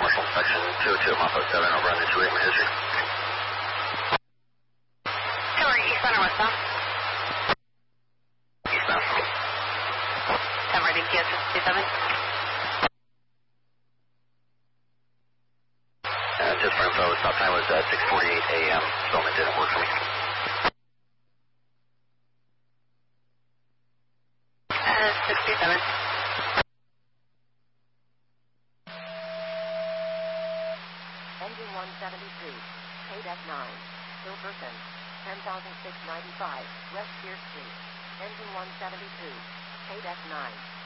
commercial section 202, Mafo 7, over on the 28 history. Hillary, eastbound or westbound? Eastbound. 10 reading PS 67. Just for info, stop time was 6:48 a.m. Spellman didn't work for me. 67. Engine 172, KDEC 9, Hilkerson, 10,695, West Pierce Street. Engine 172, KDEC 9.